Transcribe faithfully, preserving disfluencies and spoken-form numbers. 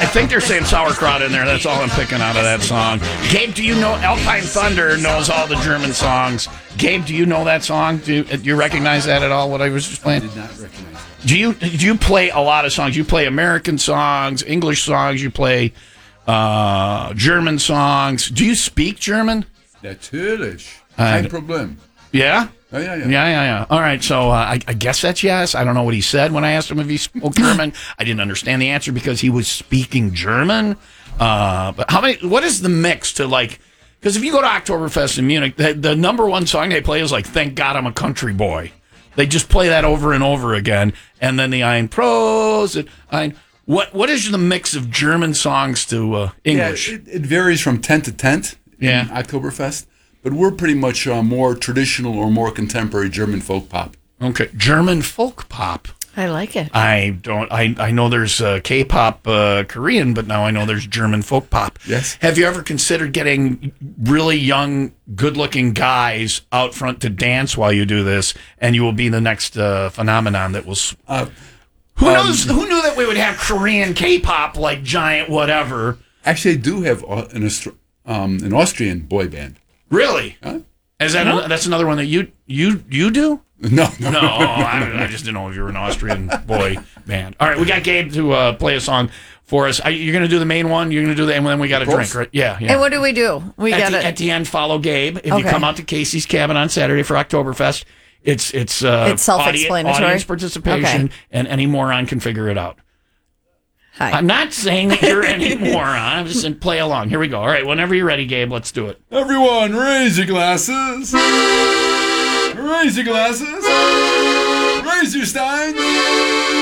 think they're saying sauerkraut in there. That's all I'm picking out of that song. Gabe, do you know Alpine Thunder knows all the German songs? Gabe, do you know that song? Do you, do you recognize that at all, what I was just playing? I did not recognize that. Do you, do you play a lot of songs? You play American songs, English songs, you play uh, German songs. Do you speak German? Natürlich. Uh, Kein Problem. Yeah? Oh, yeah, yeah. Yeah, yeah, yeah. All right, so uh, I, I guess that's yes. I don't know what he said when I asked him if he spoke German. I didn't understand the answer because he was speaking German. Uh, but how many? What is the mix to like? Because if you go to Oktoberfest in Munich, the, the number one song they play is like "Thank God I'm a Country Boy." They just play that over and over again, and then the Ein Prost, Ein. What what is the mix of German songs to uh, English? Yeah, it, it varies from tent to tent. Yeah. In Oktoberfest. But we're pretty much uh, more traditional or more contemporary German folk pop. Okay, German folk pop. I like it. I don't. I, I know there's uh, K-pop uh, Korean, but now I know there's German folk pop. Yes. Have you ever considered getting really young, good-looking guys out front to dance while you do this, and you will be the next uh, phenomenon that will. S- Uh, who um, knows? Who knew that we would have Korean K-pop like giant whatever? Actually, I do have uh, an, Aust- um, an Austrian boy band. Really? Huh? Is that a, that's another one that you you you do? No, no. No, I, I just didn't know if you were an Austrian boy band. All right, we got Gabe to uh, play a song for us. Are, you're going to do the main one. You're going to do the, and then we got a drink, right? Yeah, yeah. And what do we do? We at, got the, it at the end. Follow Gabe. If Okay. you come out to Casey's Cabin on Saturday for Oktoberfest, it's it's uh, It's self-explanatory. Audience, audience participation, Okay. and any moron can figure it out. Hi. I'm not saying that you're any moron. I'm just saying play along. Here we go. All right, whenever you're ready, Gabe, let's do it. Everyone, raise your glasses. Raise your glasses. Raise your steins.